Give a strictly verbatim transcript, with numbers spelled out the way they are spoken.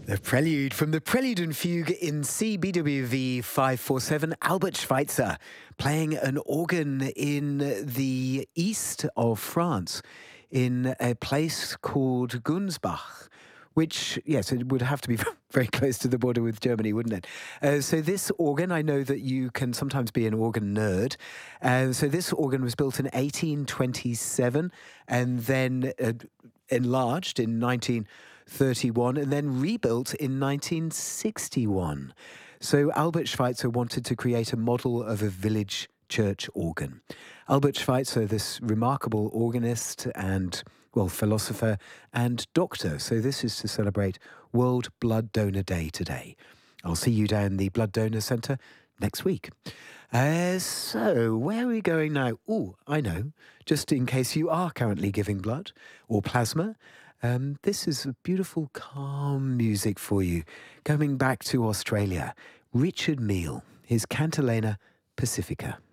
The Prelude from the Prelude and Fugue in C B W V five forty-seven, Albert Schweitzer playing an organ in the east of France in a place called Gunsbach, which, yes, it would have to be very close to the border with Germany, wouldn't it? Uh, so this organ, I know that you can sometimes be an organ nerd. Uh, so this organ was built in eighteen twenty-seven and then uh, enlarged in nineteen thirty-one and then rebuilt in nineteen sixty-one. So Albert Schweitzer wanted to create a model of a village church organ. Albert Schweitzer, this remarkable organist and, well, philosopher and doctor. So this is to celebrate World Blood Donor Day today. I'll see you down the Blood Donor Centre next week. Uh, so, where are we going now? Oh, I know. Just in case you are currently giving blood or plasma, um, this is beautiful, calm music for you. Coming back to Australia, Richard Mille, his Cantilena Pacifica.